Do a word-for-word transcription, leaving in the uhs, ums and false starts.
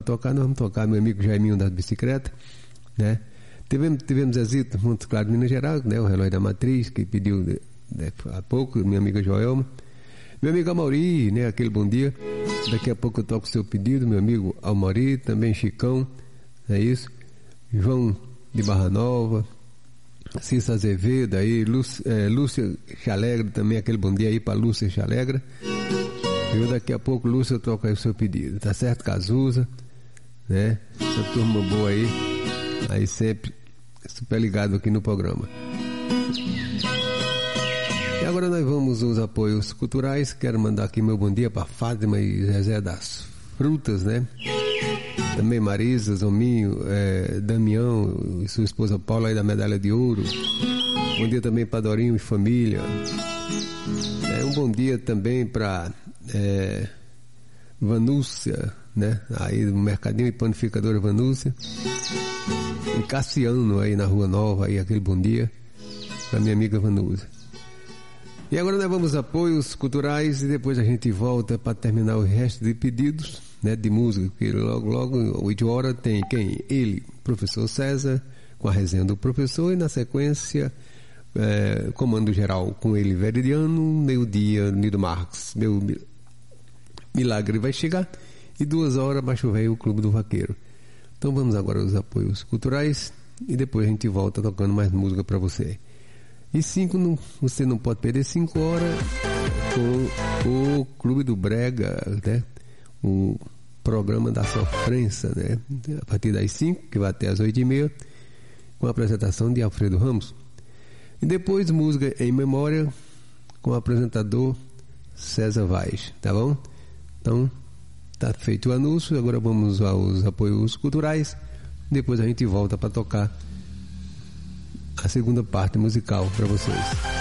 tocar, nós vamos tocar meu amigo Jaiminho da bicicleta, né? Tivemos, tivemos Zezito, Montes Claros, Minas Gerais, né? O Relógio da Matriz, que pediu de, de, há pouco, minha amiga Joelma. Meu amigo Amauri, né? Aquele bom dia. Daqui a pouco eu toco o seu pedido, meu amigo Amauri, também Chicão, é isso? João de Barra Nova, Cissa Azevedo, aí, Lúcia, é, Lúcia Chalegre, também aquele bom dia aí para Lúcia Chalegre. Eu daqui a pouco, Lúcia, eu toco aí o seu pedido, tá certo? Cazuza, né? Essa turma boa aí, aí sempre super ligado aqui no programa. E agora nós vamos aos apoios culturais. Quero mandar aqui meu bom dia para Fátima e Zezé das Frutas, né? Também Marisa, Zominho, é, Damião e sua esposa Paula aí da Medalha de Ouro. Bom dia também para Dorinho e família. É, um bom dia também para é, Vanúcia, né? Aí do Mercadinho e Panificadora Vanúcia. E Cassiano aí na Rua Nova, aí aquele bom dia para minha amiga Vanúcia. E agora nós vamos a apoios culturais e depois a gente volta para terminar o resto de pedidos, né, de música, porque logo, logo, oito horas tem quem? Ele, professor César, com a resenha do professor, e na sequência, é, comando geral com ele, Veridiano, meio-dia, Nido Marques, meu milagre vai chegar, e duas horas, Baixo Velho, o Clube do Vaqueiro. Então vamos agora aos apoios culturais, e depois a gente volta tocando mais música para você. E cinco, não, você não pode perder cinco horas com o Clube do Brega, né? O programa da sofrência, né? A partir das cinco, que vai até as oito e meia, com a apresentação de Alfredo Ramos. E depois música em memória com o apresentador César Vaz, tá bom? Então, tá feito o anúncio, agora vamos aos apoios culturais, depois a gente volta para tocar a segunda parte musical para vocês.